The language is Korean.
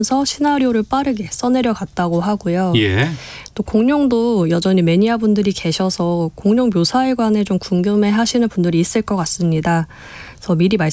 시나리오를 빠르게 써내려 갔다고 하고요. 예. 또 공룡도 여전히 매니아 분들이 계셔서 공룡 묘사에 관해 좀 궁금해 하시는 분들이 있을 것 같습니다. 그래서 미리